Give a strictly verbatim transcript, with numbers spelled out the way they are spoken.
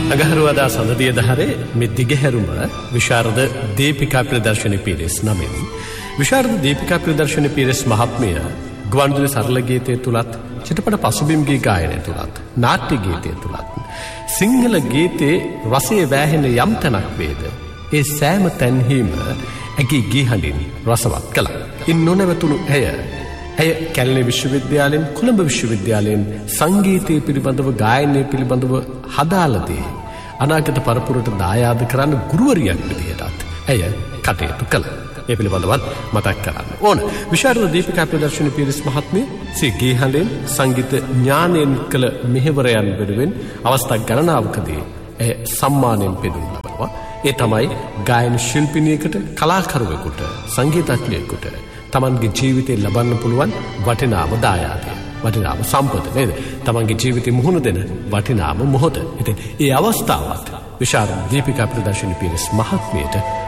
අගහරුවාදා සඳදිය දහරේ මේ දිගහැරුම විශාරද දීපිකා ප්‍රදර්ශනි පිරිස් නමින් විශාරද දීපිකා ප්‍රදර්ශනි පිරිස් මහත්මිය ගුවන්විදුලි සරල ගීතය තුලත් චිත්‍රපට පසුබිම් ගී ගායනය තුලත් නාට්‍ය ගීතය තුලත් සිංහල ගීතේ රසයේ වැහෙන යම් තැනක් වේද ඒ සෑම තැන්හිම ඇගේ ගී හඬින් රසවත් කළා. ඉන් නොනවතුණු ඇය ඇය කැලණි විශ්වවිද්‍යාලයෙන් කොළඹ විශ්වවිද්‍යාලයෙන් සංගීතය පිළිබඳව ගායනය පිළිබඳව හදාළදී අනාගත පරපුරට දායාද කරන්න ගුරුවරියක් විදිහටත් ඇය කටයුතු කළා. ඒ පිළිබඳවත් මතක් කරන්න ඕන. විශාරද දීපිකා ප්‍රදර්ශනි පිරිස් මහත්මිය සිය ගී හඬෙන් සංගීත ඥානයෙන් කළ මෙහෙවරයන් වෙනුවෙන් අවස්ථා ගණනාවකදී ඇය සම්මානයෙන් පෙදුම් ලබනවා. ඒ තමයි ගායන ශිල්පිනියකට කලාකරුවෙකුට සංගීතඥයෙකුට තමන්ගේ ජීවිතේ ලබන්න පුළුවන් වටිනාම දායාදය. වටිනාම සම්පත නේද? තමන්ගේ ජීවිතේ මුහුණ දෙන වටිනාම මොහොත. ඉතින් ඒ අවස්ථාවත් විශාරද දීපිකා ප්‍රදර්ශනි පිරිස් මහත්මියට